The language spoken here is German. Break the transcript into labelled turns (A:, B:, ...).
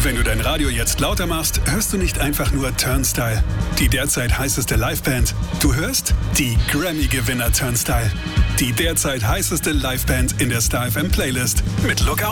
A: Wenn du dein Radio jetzt lauter machst, hörst du nicht einfach nur Turnstile, die derzeit heißeste Liveband. Du hörst die Grammy-Gewinner Turnstile, die derzeit heißeste Liveband in der Star FM Playlist mit Lookout.